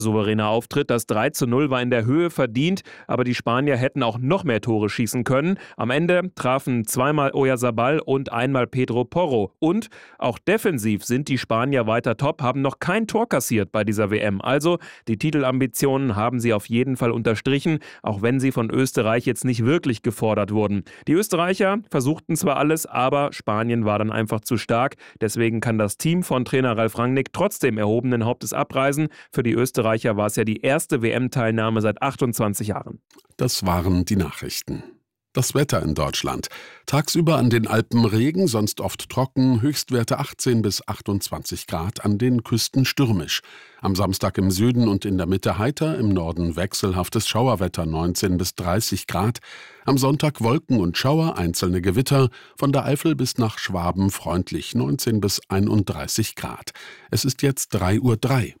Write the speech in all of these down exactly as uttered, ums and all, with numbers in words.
Souveräner Auftritt, das drei zu null war in der Höhe verdient, aber die Spanier hätten auch noch mehr Tore schießen können. Am Ende trafen zweimal Oyarzabal und einmal Pedro Porro. Und auch defensiv sind die Spanier weiter top, haben noch kein Tor kassiert bei dieser W M. Also die Titelambitionen haben sie auf jeden Fall unterstrichen, auch wenn sie von Österreich jetzt nicht wirklich gefordert wurden. Die Österreicher versuchten zwar alles, aber Spanien war dann einfach zu stark. Deswegen kann das Team von Trainer Ralf Rangnick trotzdem erhobenen Hauptes abreisen. Für die Österreicher war es ja die erste W M-Teilnahme seit achtundzwanzig Jahren. Das waren die Nachrichten. Das Wetter in Deutschland. Tagsüber an den Alpen Regen, sonst oft trocken, Höchstwerte achtzehn bis achtundzwanzig Grad, an den Küsten stürmisch. Am Samstag im Süden und in der Mitte heiter, im Norden wechselhaftes Schauerwetter neunzehn bis dreißig Grad. Am Sonntag Wolken und Schauer, einzelne Gewitter, von der Eifel bis nach Schwaben freundlich neunzehn bis einunddreißig Grad. Es ist jetzt drei Uhr drei.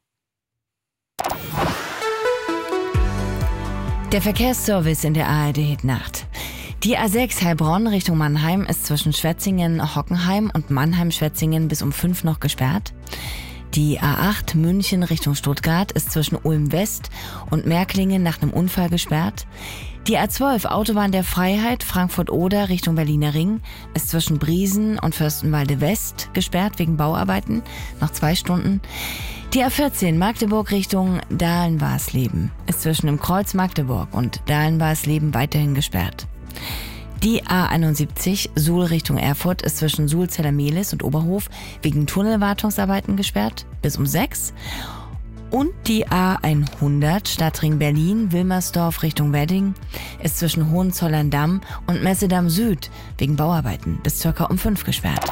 Der Verkehrsservice in der A R D-Hitnacht. Die A sechs Heilbronn Richtung Mannheim ist zwischen Schwetzingen-Hockenheim und Mannheim-Schwetzingen bis um fünf noch gesperrt. Die A acht München Richtung Stuttgart ist zwischen Ulm West und Märklingen nach einem Unfall gesperrt. Die A zwölf Autobahn der Freiheit Frankfurt-Oder Richtung Berliner Ring ist zwischen Briesen und Fürstenwalde West gesperrt wegen Bauarbeiten, noch zwei Stunden. Die A vierzehn Magdeburg Richtung Dahlen-Warsleben ist zwischen dem Kreuz Magdeburg und Dahlen-Warsleben weiterhin gesperrt. Die A einundsiebzig Suhl Richtung Erfurt ist zwischen Suhl-Zellermehlis und Oberhof wegen Tunnelwartungsarbeiten gesperrt bis um sechs. Und die A hundert Stadtring Berlin Wilmersdorf Richtung Wedding ist zwischen Hohenzollern-Damm und Messedamm Süd wegen Bauarbeiten bis circa um fünf gesperrt.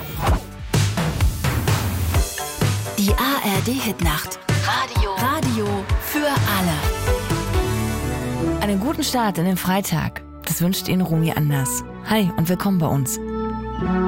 Die A R D-Hitnacht. Radio. Radio für alle. Einen guten Start in den Freitag. Das wünscht Ihnen Romy Anders. Hi und willkommen bei uns.